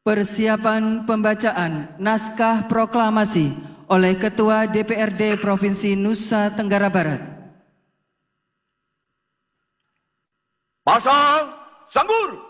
Persiapan pembacaan naskah proklamasi oleh Ketua DPRD Provinsi Nusa Tenggara Barat. Pasang Sanggur.